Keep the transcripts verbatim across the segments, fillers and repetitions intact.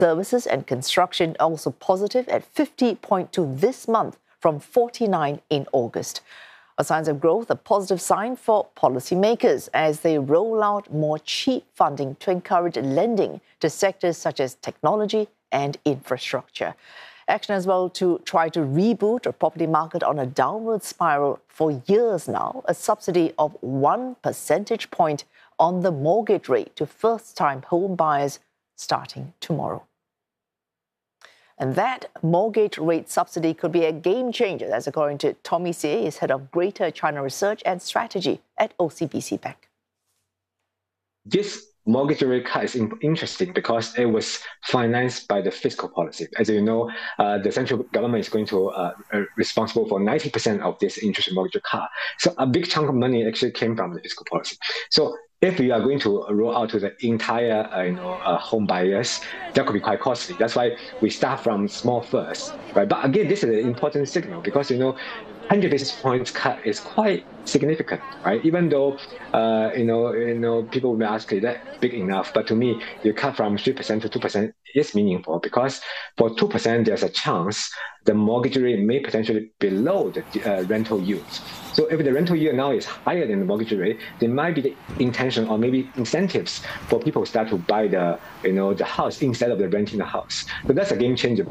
Services and construction also positive at fifty point two this month from forty-nine in August. A signs of growth, a positive sign for policymakers as they roll out more cheap funding to encourage lending to sectors such as technology and infrastructure. Action as well to try to reboot a property market on a downward spiral for years now, a subsidy of one percentage point on the mortgage rate to first-time home buyers starting tomorrow. And that mortgage rate subsidy could be a game changer, that's according to Tommy Seah, is head of Greater China Research and Strategy at O C B C Bank. This mortgage rate cut is interesting because it was financed by the fiscal policy. As you know, uh, the central government is going to uh, uh, responsible for ninety percent of this interest mortgage cut. So a big chunk of money actually came from the fiscal policy. So if we are going to roll out to the entire uh, you know, uh, home buyers, that could be quite costly. That's why we start from small first, right? But again, this is an important signal because, you know, one hundred basis points cut is quite significant, right? Even though, uh, you know, you know, people may ask, is that big enough? But to me, you cut from three percent to two percent is meaningful because for two percent, there's a chance the mortgage rate may potentially be below the uh, rental yields. So if the rental yield now is higher than the mortgage rate, there might be the intention or maybe incentives for people to start to buy the, you know, the house instead of the renting the house. So that's a game changer.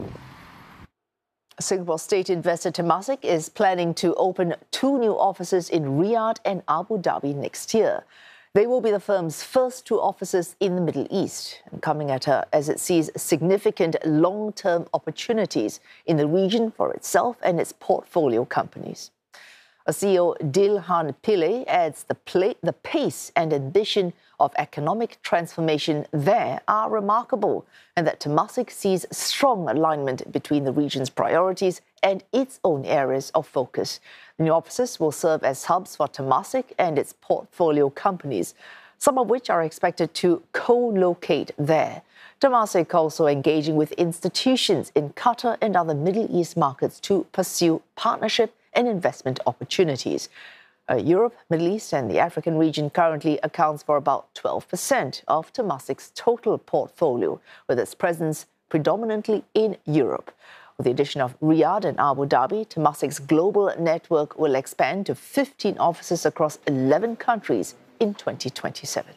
Singapore state investor Temasek is planning to open two new offices in Riyadh and Abu Dhabi next year. They will be the firm's first two offices in the Middle East, and coming at her as it sees significant long-term opportunities in the region for itself and its portfolio companies. A C E O Dilhan Pillay adds the, play, the pace and ambition of economic transformation there are remarkable, and that Temasek sees strong alignment between the region's priorities and its own areas of focus. The new offices will serve as hubs for Temasek and its portfolio companies, some of which are expected to co-locate there. Temasek also engaging with institutions in Qatar and other Middle East markets to pursue partnership and investment opportunities. Uh, Europe, Middle East and the African region currently accounts for about twelve percent of Temasek's total portfolio, with its presence predominantly in Europe. With the addition of Riyadh and Abu Dhabi, Temasek's global network will expand to fifteen offices across eleven countries in twenty twenty-seven.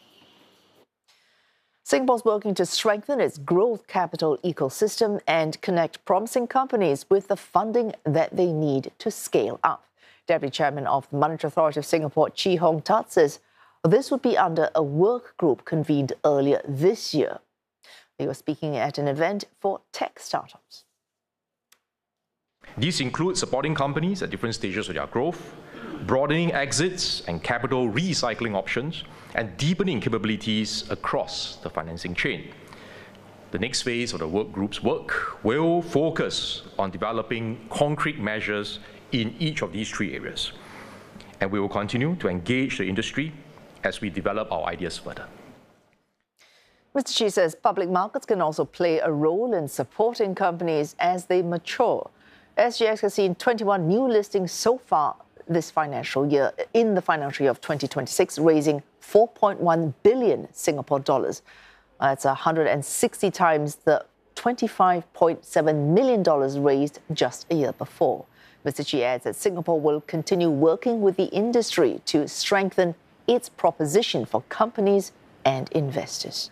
Singapore's working to strengthen its growth capital ecosystem and connect promising companies with the funding that they need to scale up. Deputy Chairman of the Monetary Authority of Singapore, Chee Hong Tat, says this would be under a work group convened earlier this year. They were speaking at an event for tech startups. These include supporting companies at different stages of their growth, broadening exits and capital recycling options, and deepening capabilities across the financing chain. The next phase of the work group's work will focus on developing concrete measures in each of these three areas. And we will continue to engage the industry as we develop our ideas further. Mister Chee says public markets can also play a role in supporting companies as they mature. S G X has seen twenty-one new listings so far this financial year, in the financial year of twenty twenty-six, raising four point one billion Singapore dollars. That's one hundred sixty times the twenty-five point seven million dollars raised just a year before. Mister Chee adds that Singapore will continue working with the industry to strengthen its proposition for companies and investors.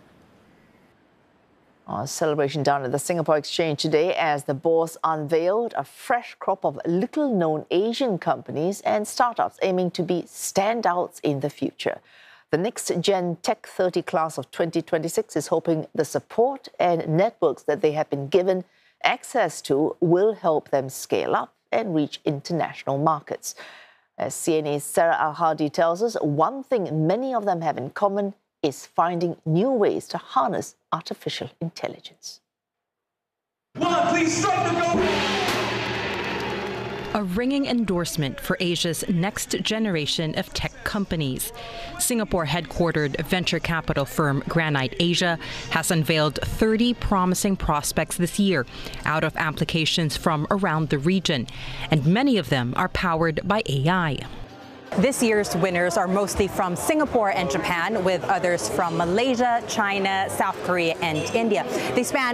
A celebration down at the Singapore Exchange today as the boss unveiled a fresh crop of little-known Asian companies and startups aiming to be standouts in the future. The next-gen Tech thirty class of twenty twenty-six is hoping the support and networks that they have been given access to will help them scale up and reach international markets. As C N A's Sarah Al-Hadi tells us, one thing many of them have in common is finding new ways to harness artificial intelligence. One, please strike the goal! A ringing endorsement for Asia's next generation of tech companies. Singapore-headquartered venture capital firm Granite Asia has unveiled thirty promising prospects this year out of applications from around the region, and many of them are powered by A I. This year's winners are mostly from Singapore and Japan, with others from Malaysia, China, South Korea, and India. They span